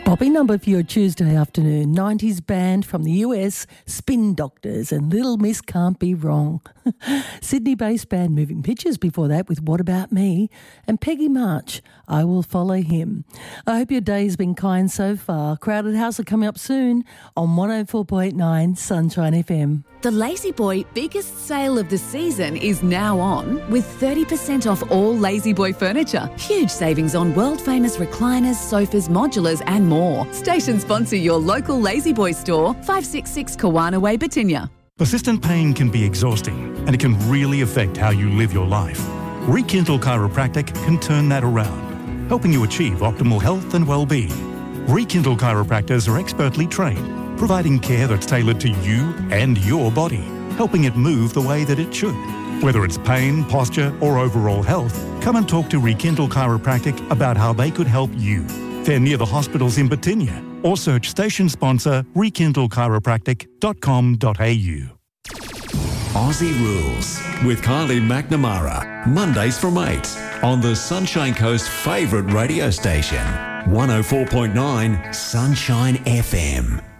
Poppy number for your Tuesday afternoon. 90s band from the US, Spin Doctors and Little Miss Can't Be Wrong. Sydney-based band Moving Pictures before that with What About Me, and Peggy March, I Will Follow Him. I hope your day has been kind so far. Crowded House are coming up soon on 104.9 Sunshine FM. The Lazy Boy biggest sale of the season is now on with 30% off all Lazy Boy furniture. Huge savings on world-famous recliners, sofas, modulars and more. Station sponsor your local Lazy Boy store, 566 Kawana Way, Batinia. Persistent pain can be exhausting and it can really affect how you live your life. Rekindle Chiropractic can turn that around, helping you achieve optimal health and well-being. Rekindle chiropractors are expertly trained, providing care that's tailored to you and your body, helping it move the way that it should. Whether it's pain, posture or overall health, come and talk to Rekindle Chiropractic about how they could help you. They're near the hospitals in Batinia, or search station sponsor rekindlechiropractic.com.au. Aussie Rules with Kylie McNamara, Mondays from 8 on the Sunshine Coast's favourite radio station, 104.9 Sunshine FM.